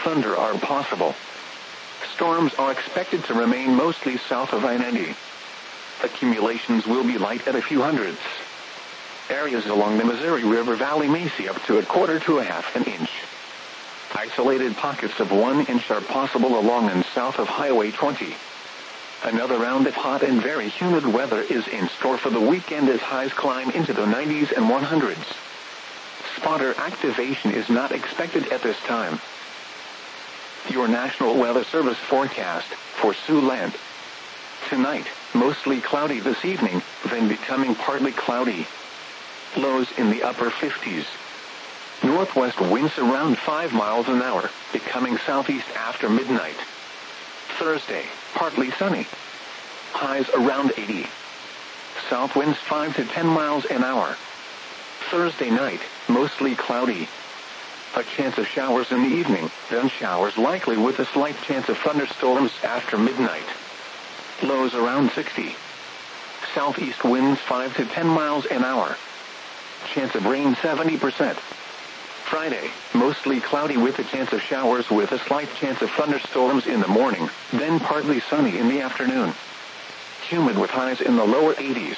thunder are possible. Storms are expected to remain mostly south of I-90. Accumulations will be light at a few hundredths. Areas along the Missouri River Valley may see up to a quarter to a half an inch. Isolated pockets of 1 inch are possible along and south of Highway 20. Another round of hot and very humid weather is in store for the weekend as highs climb into the 90s and 100s. Spotter activation is not expected at this time. Your National Weather Service forecast for Siouxland. Tonight, mostly cloudy this evening, then becoming partly cloudy. Lows in the upper 50s. Northwest winds around 5 miles an hour, becoming southeast after midnight. Thursday, partly sunny. Highs around 80. South winds 5 to 10 miles an hour. Thursday night, mostly cloudy. A chance of showers in the evening, then showers likely with a slight chance of thunderstorms after midnight. Lows around 60. Southeast winds 5 to 10 miles an hour. Chance of rain 70%. Friday, mostly cloudy with a chance of showers with a slight chance of thunderstorms in the morning, then partly sunny in the afternoon. Humid with highs in the lower 80s.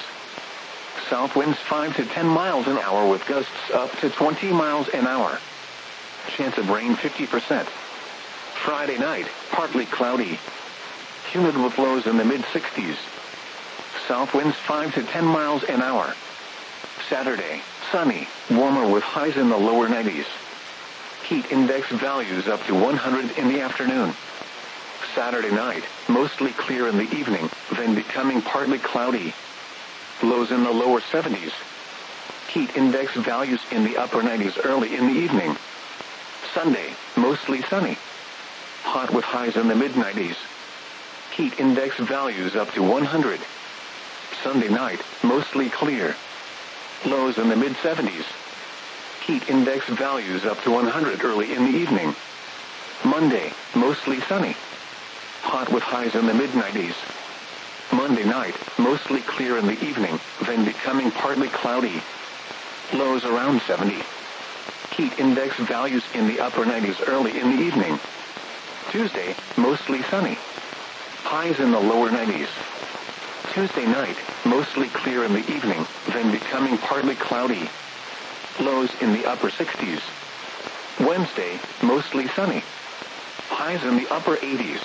South winds 5 to 10 miles an hour with gusts up to 20 miles an hour. Chance of rain 50%. Friday night, partly cloudy. Humid with lows in the mid-60s. South winds 5 to 10 miles an hour. Saturday, sunny, warmer with highs in the lower 90s. Heat index values up to 100 in the afternoon. Saturday night, mostly clear in the evening, then becoming partly cloudy. Lows in the lower 70s. Heat index values in the upper 90s early in the evening. Sunday, mostly sunny. Hot with highs in the mid-90s. Heat index values up to 100. Sunday night, mostly clear. Lows in the mid-70s. Heat index values up to 100 early in the evening. Monday, mostly sunny. Hot with highs in the mid-90s. Monday night, mostly clear in the evening, then becoming partly cloudy. Lows around 70. Heat index values in the upper 90s early in the evening. Tuesday, mostly sunny. Highs in the lower 90s. Tuesday night, mostly clear in the evening, then becoming partly cloudy. Lows in the upper 60s. Wednesday, mostly sunny. Highs in the upper 80s.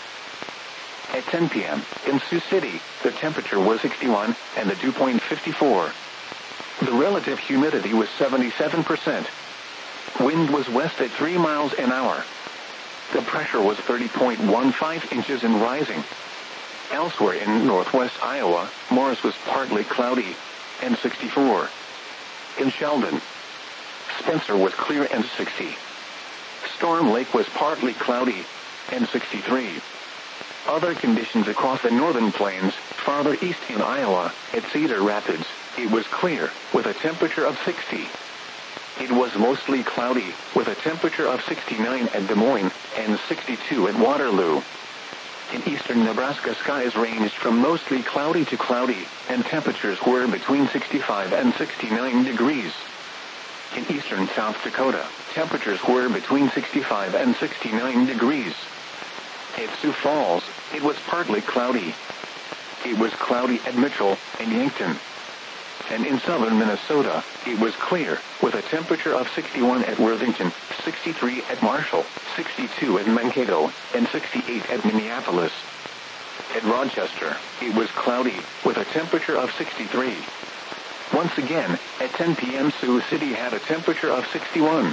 At 10 p.m., in Sioux City, the temperature was 61 and the dew point 54. The relative humidity was 77%. Wind was west at 3 miles an hour. The pressure was 30.15 inches and rising. Elsewhere in northwest Iowa, Morris was partly cloudy and 64. In Sheldon, Spencer was clear and 60. Storm Lake was partly cloudy and 63. Other conditions across the northern plains, farther east in Iowa, at Cedar Rapids, it was clear, with a temperature of 60. It was mostly cloudy, with a temperature of 69 at Des Moines and 62 at Waterloo. In eastern Nebraska, skies ranged from mostly cloudy to cloudy, and temperatures were between 65 and 69 degrees. In eastern South Dakota, temperatures were between 65 and 69 degrees. At Sioux Falls, it was partly cloudy. It was cloudy at Mitchell and Yankton. And in southern Minnesota, it was clear, with a temperature of 61 at Worthington, 63 at Marshall, 62 at Mankato, and 68 at Minneapolis. At Rochester, it was cloudy, with a temperature of 63. Once again, at 10 p.m. Sioux City had a temperature of 61.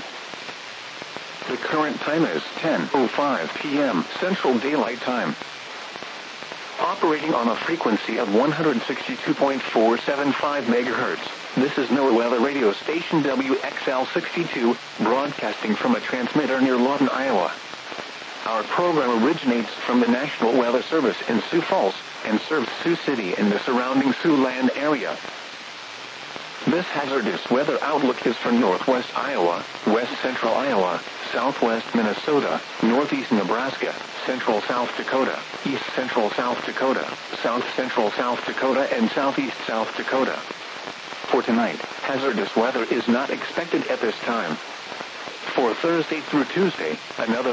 The current time is 10:05 p.m. Central Daylight Time. Operating on a frequency of 162.475 megahertz, this is NOAA Weather Radio Station WXL62, broadcasting from a transmitter near Lawton, Iowa. Our program originates from the National Weather Service in Sioux Falls and serves Sioux City and the surrounding Siouxland area. This hazardous weather outlook is for northwest Iowa, west central Iowa, southwest Minnesota, northeast Nebraska, central South Dakota, east central South Dakota, south central South Dakota, and southeast South Dakota. For tonight, hazardous weather is not expected at this time. For Thursday through Tuesday, another